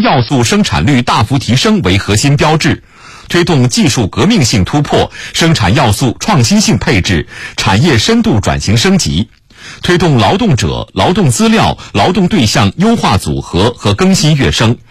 要素生产率大幅提升为核心标志，推动技术革命性突破、生产要素创新性配置、产业深度转型升级，推动劳动者、劳动资料、劳动对象优化组合和更新跃升，